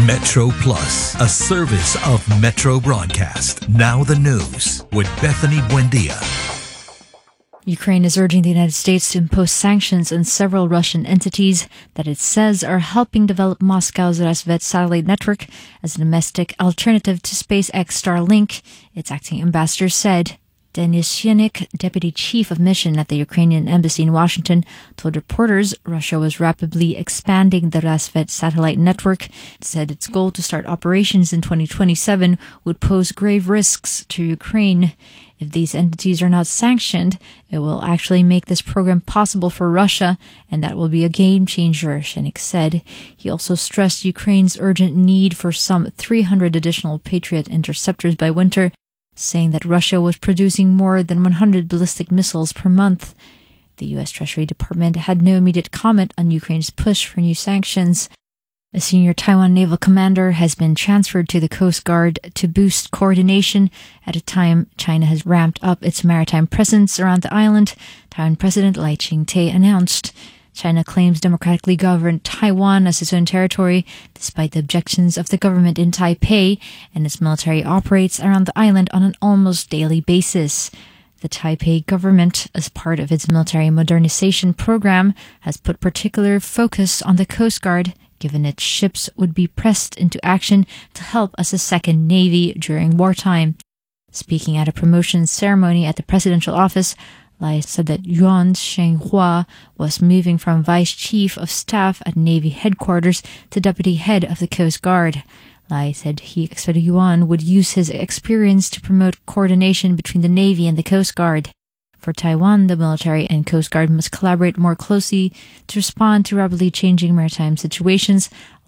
Metro Plus, a service of Metro Broadcast. Now the news with Bethany Buendia. Ukraine is urging the United States to impose sanctions on several Russian entities that it says are helping develop Moscow's Rasvet satellite network as a domestic alternative to SpaceX Starlink, its acting ambassador said. Denis Yanik, deputy chief of mission at the Ukrainian embassy in Washington, told reporters Russia was rapidly expanding the Rasvet satellite network. It said its goal to start operations in 2027 would pose grave risks to Ukraine. If these entities are not sanctioned, it will actually make this program possible for Russia, and that will be a game changer, Yanik said. He also stressed Ukraine's urgent need for some 300 additional Patriot interceptors by winter, saying that Russia was producing more than 100 ballistic missiles per month. The U.S. Treasury Department had no immediate comment on Ukraine's push for new sanctions. A senior Taiwan naval commander has been transferred to the Coast Guard to boost coordination at a time China has ramped up its maritime presence around the island, Taiwan President Lai Ching-te announced. China claims democratically governed Taiwan as its own territory, despite the objections of the government in Taipei, and its military operates around the island on an almost daily basis. The Taipei government, as part of its military modernization program, has put particular focus on the Coast Guard, given its ships would be pressed into action to help as a second navy during wartime. Speaking at a promotion ceremony at the presidential office, Lai said that Yuan Shenghua was moving from Vice Chief of Staff at Navy Headquarters to Deputy Head of the Coast Guard. Lai said he expected Yuan would use his experience to promote coordination between the Navy and the Coast Guard. For Taiwan, the military and Coast Guard must collaborate more closely to respond to rapidly changing maritime situations,